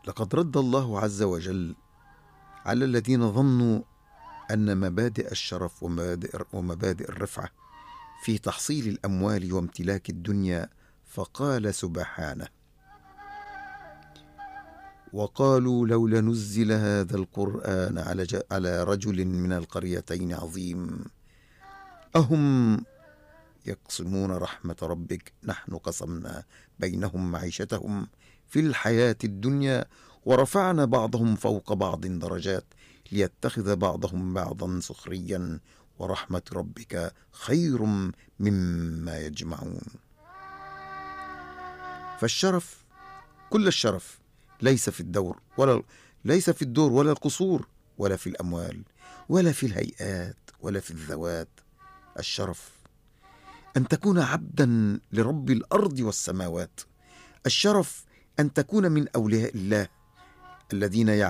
لقد رد الله عز وجل على الذين ظنوا أن مبادئ الشرف ومبادئ الرفعة في تحصيل الأموال وامتلاك الدنيا، فقال سبحانه: وقالوا لولا نزل هذا القرآن على رجل من القريتين عظيم أهم يقسمون رحمة ربك نحن قسمنا بينهم معيشتهم في الحياة الدنيا ورفعنا بعضهم فوق بعض درجات ليتخذ بعضهم بعضا سخريا ورحمة ربك خير مما يجمعون. فالشرف، كل الشرف، ليس في الدور ولا القصور ولا في الأموال ولا في الهيئات ولا في الذوات. الشرف أن تكون عبدا لرب الأرض والسماوات. الشرف أن تكون من أولياء الله الذين